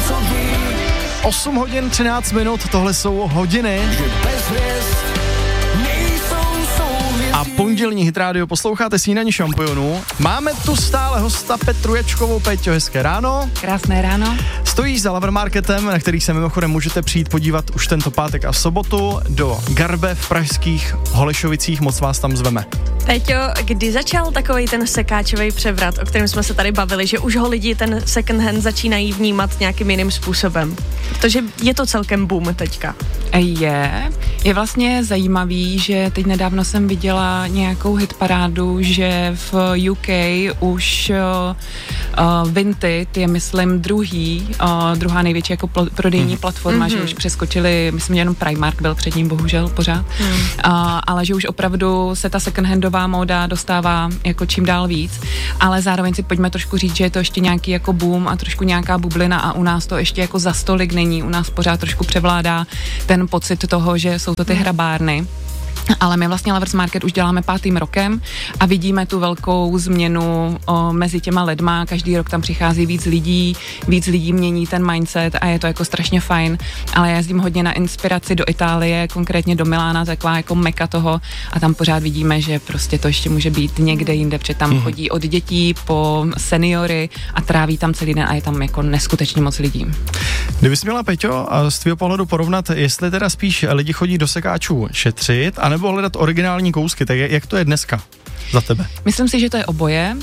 8 hodin 13 minut, tohle jsou hodiny. A pondělní Hit Radio posloucháte Snídaní šampionů. Máme tu stále hosta Petru Ječkovou. Peťo, hezké ráno. Krásné ráno. Stojíš za Lover Marketem, na který se mimochodem můžete přijít podívat už tento pátek a sobotu do Garbe v pražských Holešovicích. Moc vás tam zveme. Peťo, kdy začal takovej ten sekáčový převrat, o kterém jsme se tady bavili, že už ho lidi ten second hand začínají vnímat nějakým jiným způsobem? Protože je to celkem boom teďka. Je vlastně zajímavý, že teď nedávno jsem viděla nějakou hitparádu, že v UK už Vinted je, myslím, druhá největší jako prodejní platforma, že už přeskočili, myslím, že jenom Primark byl před ním bohužel pořád, ale že už opravdu se ta secondhandová móda dostává jako čím dál víc, ale zároveň si pojďme trošku říct, že je to ještě nějaký jako boom a trošku nějaká bublina a u nás to ještě jako za stolik není, u nás pořád trošku převládá ten pocit toho, že jsou to ty hrabárny. Ale my vlastně Lovers Market už děláme 5. rokem a vidíme tu velkou změnu mezi těma lidma. Každý rok tam přichází víc lidí mění ten mindset a je to jako strašně fajn. Ale já jezdím hodně na inspiraci do Itálie, konkrétně do Milána, taková jako meka toho a tam pořád vidíme, že prostě to ještě může být někde jinde, protože tam chodí od dětí po seniory a tráví tam celý den a je tam jako neskutečně moc lidí. Kdybys měla, Peťo, z tvého pohledu porovnat, jestli teda spíš lidi chodí do sekáčů šetřit, anebo hledat originální kousky, tak jak to je dneska za tebe? Myslím si, že to je oboje.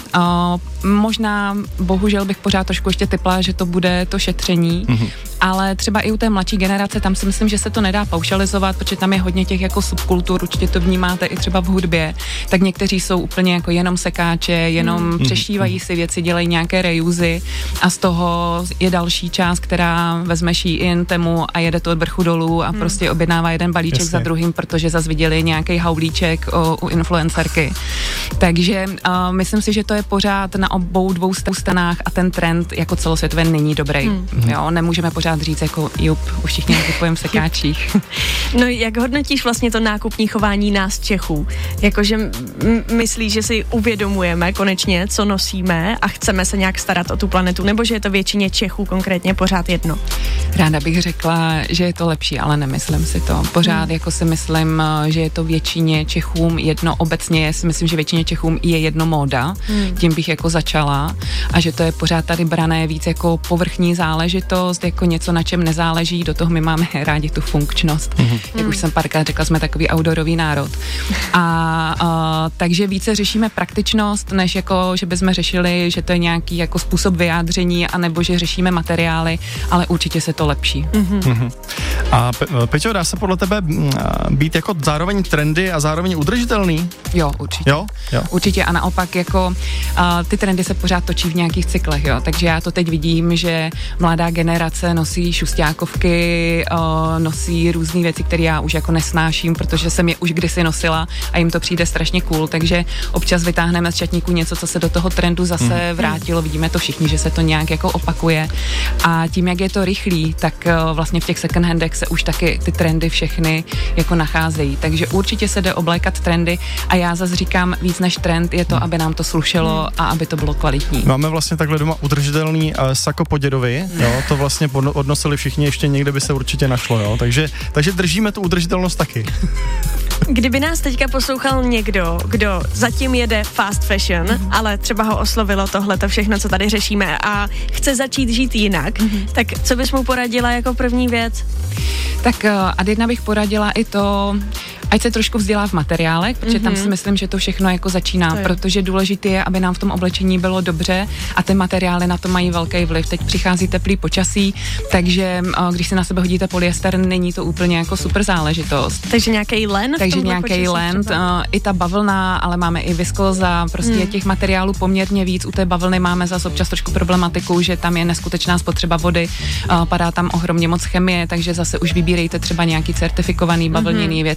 Možná, bohužel bych pořád trošku ještě typla, že to bude to šetření, ale třeba i u té mladší generace, tam si myslím, že se to nedá paušalizovat, protože tam je hodně těch jako subkultur, určitě to vnímáte i třeba v hudbě, tak někteří jsou úplně jako jenom sekáče, jenom přešívají si věci, dělají nějaké reusy a z toho je další část, která vezme Shein, Temu a jede to od vrchu dolů a prostě objednává jeden balíček za druhým, protože zase viděli nějaký haulíček u influencerky. Takže myslím si, že to je pořád na obou dvou stranách a ten trend jako celosvětově není dobrý. Jo, nemůžeme pořád říct jako už všichni nakupujeme v sekáčích. No jak hodnotíš vlastně to nákupní chování nás Čechů? Jakože myslíš, že si uvědomujeme konečně, co nosíme a chceme se nějak starat o tu planetu, nebo že je to většině Čechů konkrétně pořád jedno? Ráda bych řekla, že je to lepší, ale nemyslím si to. Pořád jako si myslím, že je to většině Čechům jedno, obecně si myslím, že většině Čechům je jedno móda, tím bych jako začala a že to je pořád tady brané víc jako povrchní záležitost, jako něco, na čem nezáleží, do toho my máme rádi tu funkčnost. Jak už jsem párkrát řekla, jsme takový outdoorový národ. Takže více řešíme praktičnost, než jako, že bychom řešili, že to je nějaký jako způsob vyjádření, anebo že řešíme materiály, ale určitě se to lepší. A Peťo, dá se podle tebe být jako zároveň trendy a zároveň udržitelný? Jo, určitě. Jo? Určitě a naopak jako ty trendy se pořád točí v nějakých cyklech, jo. Takže já to teď vidím, že mladá generace nosí šustákovky, nosí různé věci, které já už jako nesnáším, protože jsem je už kdysi nosila a jim to přijde strašně cool, takže občas vytáhneme z šatníku něco, co se do toho trendu zase vrátilo, vidíme to všichni, že se to nějak jako opakuje a tím, jak je to rychlý, tak vlastně v těch second handech se už taky ty trendy všechny jako nacházejí, takže určitě se jde oblékat trendy a já zase říkám, víc než trend je to, aby nám to slušelo a aby to bylo kvalitní. Máme vlastně takhle doma udržitelný sako po dědovi, jo, to vlastně odnosili všichni, ještě někde by se určitě našlo, jo, takže držíme tu udržitelnost taky. Kdyby nás teďka poslouchal někdo, kdo zatím jede fast fashion, ale třeba ho oslovilo tohleto všechno, co tady řešíme a chce začít žít jinak, tak co bys mu poradila jako první věc? Tak a jedna bych poradila i to, ať se trošku vzdělá v materiálech, protože tam si myslím, že to všechno jako začíná, protože důležité je, aby nám v tom oblečení bylo dobře a ty materiály na to mají velký vliv. Teď přichází teplý počasí, takže když si na sebe hodíte polyester, není to úplně jako super záležitost. Takže nějaký len? Takže nějaký len, i ta bavlna, ale máme i viskóza, prostě těch materiálů poměrně víc. U té bavlny máme zase občas trošku problematiku, že tam je neskutečná spotřeba vody, padá tam ohromně moc chemie, takže zase už vybírejte třeba nějaký certifikovaný bavlněný věci,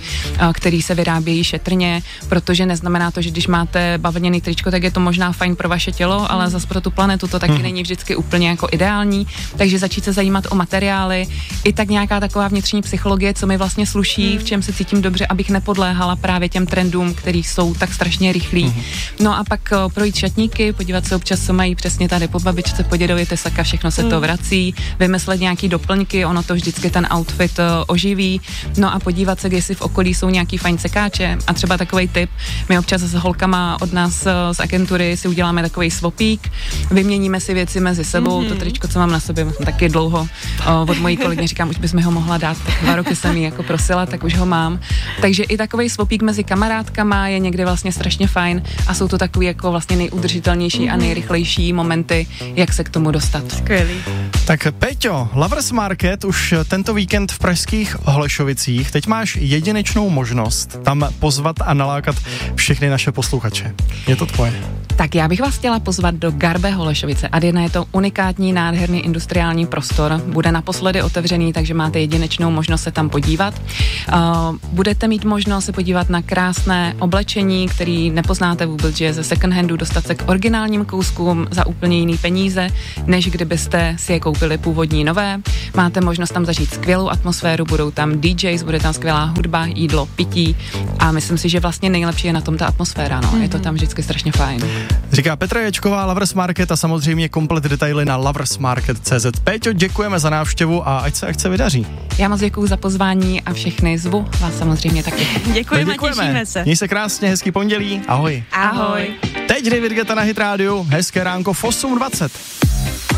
který se vyrábějí šetrně, protože neznamená to, že když máte bavlněný tričko, tak je to možná fajn pro vaše tělo, ale zas pro tu planetu to taky není vždycky úplně jako ideální, takže začít se zajímat o materiály, i tak nějaká taková vnitřní psychologie, co mi vlastně sluší, v čem se cítím dobře, abych nepodléhala právě těm trendům, který jsou tak strašně rychlí. No a pak projít šatníky, podívat se občas, co mají přesně tady po babičce, po dědovi, tesaka, všechno se to vrací, vymyslet nějaký doplňky, ono to vždycky ten outfit oživí, no a podívat se, jestli v okolí jsou nějaký fajn sekáče a třeba takovej tip, my občas s holkama od nás z agentury si uděláme takovej swapík, vyměníme si věci mezi sebou, to tričko, co mám na sobě, taky dlouho od mojí kolegyně říkám, už bys mi ho mohla dát, tak 2 roky jsem jí jako prosila, tak už ho mám. Takže i takovej swapík mezi kamarádkama je někdy vlastně strašně fajn a jsou to takový jako vlastně nejudržitelnější a nejrychlejší momenty, jak se k tomu dostat. Skvělý. Tak Péťo, Lovers Market už tento víkend v pražských Holešovicích. Teď máš jedinečnou možnost tam pozvat a nalákat všechny naše posluchače. Je to tvoje. Tak já bych vás chtěla pozvat do Garbe Holešovice. Adina, je to unikátní, nádherný industriální prostor. Bude naposledy otevřený, takže máte jedinečnou možnost se tam podívat. Budete mít možnost se podívat na krásné oblečení, který nepoznáte vůbec, že je ze second handu, dostat se k originálním kouskům za úplně jiný peníze, než kdybyste si je koupili původní nové. Máte možnost tam zažít skvělou atmosféru, budou tam DJs, bude tam skvělá hudba, jídlo, pití a myslím si, že vlastně nejlepší je na tom ta atmosféra, no. Je to tam vždycky strašně fajn. Říká Petra Ječková, Lovers Market a samozřejmě komplet detaily na loversmarket.cz. Péťo, děkujeme za návštěvu a ať se akce vydaří. Já moc děkuju za pozvání a všechny zvu vás samozřejmě taky. Děkujeme, těšíme se. Měj se krásně, hezký pondělí, ahoj. Ahoj. Teď David Guetta na Hit Radio, hezké ránko v 8:20.